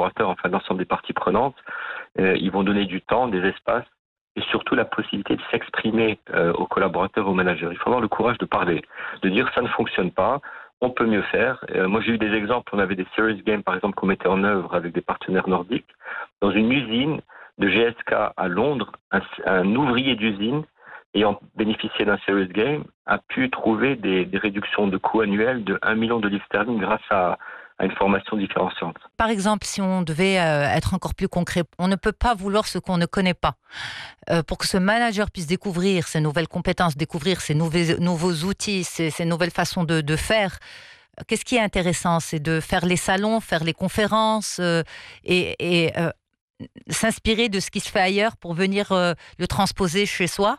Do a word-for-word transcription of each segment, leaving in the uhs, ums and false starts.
collaborateurs, enfin l'ensemble des parties prenantes. Euh, ils vont donner du temps, des espaces et surtout la possibilité de s'exprimer euh, aux collaborateurs, aux managers. Il faut avoir le courage de parler, de dire ça ne fonctionne pas, on peut mieux faire. Euh, moi j'ai eu des exemples, on avait des serious games par exemple qu'on mettait en œuvre avec des partenaires nordiques. Dans une usine de G S K à Londres, un, un ouvrier d'usine ayant bénéficié d'un serious game a pu trouver des, des réductions de coûts annuels de un million de livres sterling grâce à, à une formation différenciante. Par exemple, si on devait euh, être encore plus concret, on ne peut pas vouloir ce qu'on ne connaît pas. Euh, pour que ce manager puisse découvrir ces nouvelles compétences, découvrir ces nouveaux, nouveaux outils, ces, ces nouvelles façons de, de faire, qu'est-ce qui est intéressant? C'est de faire les salons, faire les conférences euh, et, et euh, s'inspirer de ce qui se fait ailleurs pour venir euh, le transposer chez soi?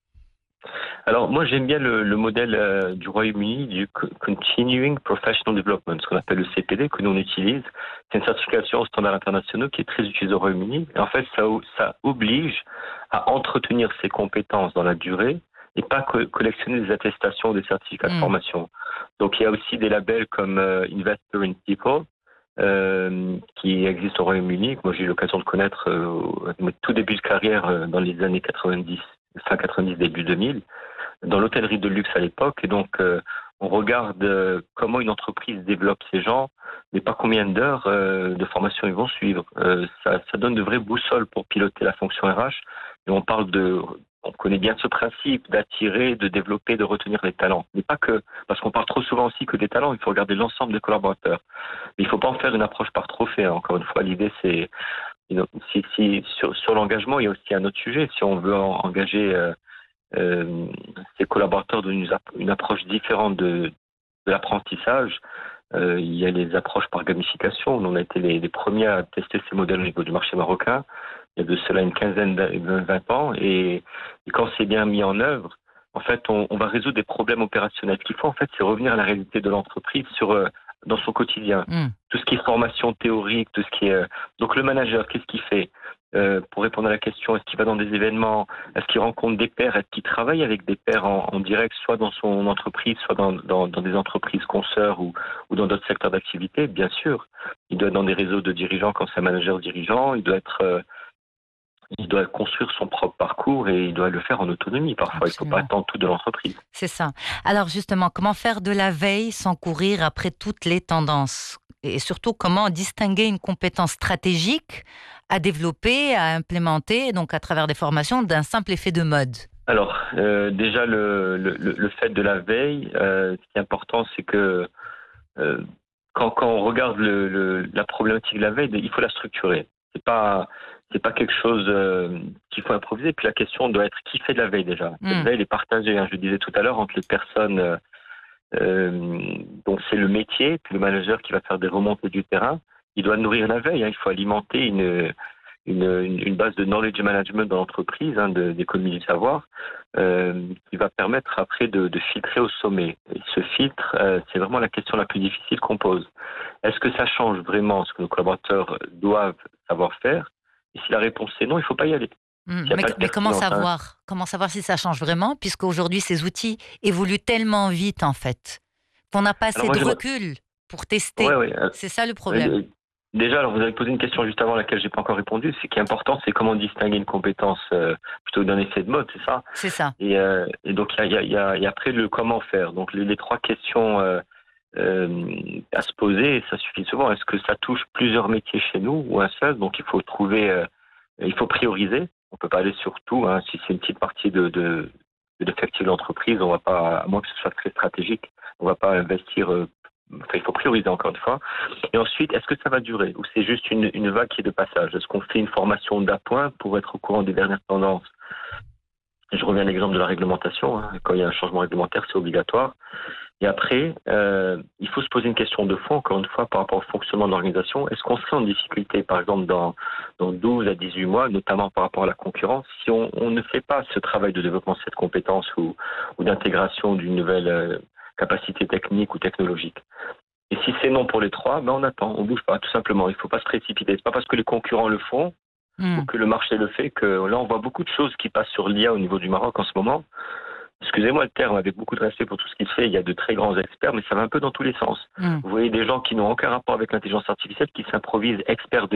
Alors moi j'aime bien le, le modèle euh, du Royaume-Uni du Continuing Professional Development, ce qu'on appelle le C P D, que nous on utilise. C'est une certification aux standards internationaux qui est très utilisée au Royaume-Uni. Et en fait ça, ça oblige à entretenir ses compétences dans la durée et pas co- collectionner des attestations ou des certificats de Mmh. formation. Donc il y a aussi des labels comme euh, Investor in People euh, qui existent au Royaume-Uni, que moi j'ai eu l'occasion de connaître euh, au tout début de carrière euh, dans les années quatre-vingt-dix, fin quatre-vingt-dix, début deux mille, dans l'hôtellerie de luxe à l'époque. Et donc, euh, on regarde euh, comment une entreprise développe ces gens, mais pas combien d'heures euh, de formation ils vont suivre. Euh, ça, ça donne de vraies boussoles pour piloter la fonction R H. Et on parle de, on connaît bien ce principe d'attirer, de développer, de retenir les talents. Mais pas que, parce qu'on parle trop souvent aussi que des talents. Il faut regarder l'ensemble des collaborateurs. Mais il ne faut pas en faire une approche par trophée. Encore une fois, l'idée c'est, si, si sur, sur l'engagement, il y a aussi un autre sujet. Si on veut en, engager euh, euh, ces collaborateurs donnent une, une approche différente de, de l'apprentissage. Euh, il y a les approches par gamification. On a été les, les premiers à tester ces modèles au niveau du marché marocain. Il y a de cela une quinzaine, vingt ans. Et, et quand c'est bien mis en œuvre, en fait, on, on va résoudre des problèmes opérationnels. Ce qu'il faut, en fait, c'est revenir à la réalité de l'entreprise sur euh, dans son quotidien. Mmh. Tout ce qui est formation théorique, tout ce qui est... Euh... Donc, le manager, qu'est-ce qu'il fait euh, pour répondre à la question, est-ce qu'il va dans des événements? Est-ce qu'il rencontre des pairs? Est-ce qu'il travaille avec des pairs en, en direct, soit dans son entreprise, soit dans, dans, dans des entreprises consoeurs ou, ou dans d'autres secteurs d'activité? Bien sûr. Il doit être dans des réseaux de dirigeants quand c'est un manager dirigeant. Il doit être... Euh, il doit construire son propre parcours et il doit le faire en autonomie parfois. Absolument. Il ne faut pas attendre tout de l'entreprise. C'est ça. Alors justement, comment faire de la veille sans courir après toutes les tendances? Et surtout, comment distinguer une compétence stratégique à développer, à implémenter, donc à travers des formations, d'un simple effet de mode? Alors, euh, déjà, le, le, le fait de la veille, euh, ce qui est important, c'est que euh, quand, quand on regarde le, le, la problématique de la veille, il faut la structurer. C'est pas c'est pas quelque chose euh, qu'il faut improviser. Puis la question doit être qui fait de la veille déjà. Cette Mmh. veille elle est partagée, hein, je le disais tout à l'heure, entre les personnes. Euh, euh, donc c'est le métier, puis le manager qui va faire des remontées du terrain. Il doit nourrir la veille. Hein, il faut alimenter une une, une base de knowledge management dans l'entreprise, hein, de, d'économie du savoir, euh, qui va permettre après de, de filtrer au sommet. Et ce filtre, euh, c'est vraiment la question la plus difficile qu'on pose. Est-ce que ça change vraiment ce que nos collaborateurs doivent savoir faire? Et si la réponse est non, il ne faut pas y aller. Mmh. Mais, mais comment savoir hein. Comment savoir si ça change vraiment, puisqu'aujourd'hui ces outils évoluent tellement vite en fait, qu'on n'a pas assez moi, de recul pour tester. Ouais, ouais. C'est ça le problème. Euh, Déjà, alors vous avez posé une question juste avant à laquelle j'ai pas encore répondu. Ce qui est important, c'est comment distinguer une compétence euh, plutôt d'un effet de mode, c'est ça? C'est ça. Et, euh, et donc il y a, y, a, y a après le comment faire. Donc les, les trois questions euh, euh, à se poser, ça suffit souvent. Est-ce que ça touche plusieurs métiers chez nous ou un seul? Donc il faut trouver, euh, il faut prioriser. On peut pas aller sur tout. Hein. Si c'est une petite partie de, de, de l'effectif de l'entreprise, on va pas, à moins que ce soit très stratégique, on va pas investir. Euh, Enfin, il faut prioriser encore une fois. Et ensuite, est-ce que ça va durer ou c'est juste une, une vague qui est de passage? Est-ce qu'on fait une formation d'appoint pour être au courant des dernières tendances? Je reviens à l'exemple de la réglementation. Hein. Quand il y a un changement réglementaire, c'est obligatoire. Et après, euh, il faut se poser une question de fond, encore une fois, par rapport au fonctionnement de l'organisation. Est-ce qu'on serait en difficulté, par exemple, dans, dans douze à dix-huit mois, notamment par rapport à la concurrence, si on, on ne fait pas ce travail de développement de cette compétence ou, ou d'intégration d'une nouvelle euh, capacité technique ou technologique? Et si c'est non pour les trois, ben on attend, on bouge pas, tout simplement. Il faut pas se précipiter. C'est pas parce que les concurrents le font mmh. ou que le marché le fait que là, on voit beaucoup de choses qui passent sur l'I A au niveau du Maroc en ce moment. Excusez-moi le terme, avec beaucoup de respect pour tout ce qui se fait, il y a de très grands experts, mais ça va un peu dans tous les sens. Mmh. Vous voyez des gens qui n'ont aucun rapport avec l'intelligence artificielle, qui s'improvisent experts de